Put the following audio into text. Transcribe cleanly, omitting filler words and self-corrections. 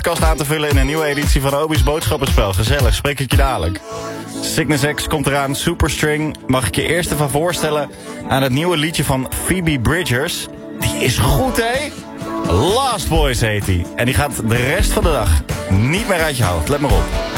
podcast aan te vullen in een nieuwe editie van Obi's Boodschappenspel. Gezellig, spreek ik je dadelijk. Cygnus X komt eraan, Superstring. Mag ik je eerst even voorstellen aan het nieuwe liedje van Phoebe Bridgers. Die is goed, hè? Last Boys heet die. En die gaat de rest van de dag niet meer uit je hoofd. Let maar op.